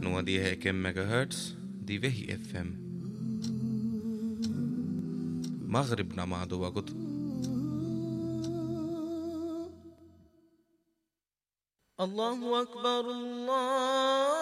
Nå de här 5 MHz دي وهي FM مغربنا مع دو وقت الله أكبر الله